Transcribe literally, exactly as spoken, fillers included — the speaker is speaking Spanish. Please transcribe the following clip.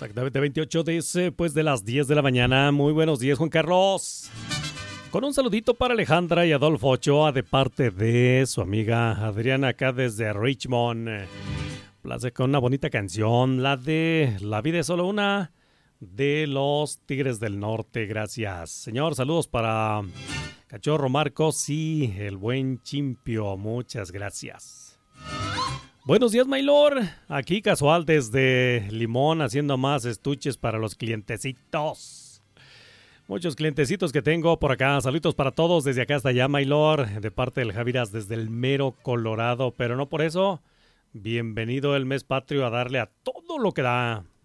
Exactamente, veintiocho después de las diez de la mañana. Muy buenos días, Juan Carlos. Con un saludito para Alejandra y Adolfo Ochoa de parte de su amiga Adriana acá desde Richmond. Place con una bonita canción, la de La vida es solo una, de los Tigres del Norte. Gracias. Señor, saludos para Cachorro Marcos y el buen Chimpio. Muchas gracias. Buenos días, Maylor. Aquí casual desde Limón haciendo más estuches para los clientecitos. Muchos clientecitos que tengo por acá. Saludos para todos desde acá hasta allá, Maylor. De parte del Javiras desde el mero Colorado. Pero no por eso. Bienvenido el mes patrio a darle a todo lo que da.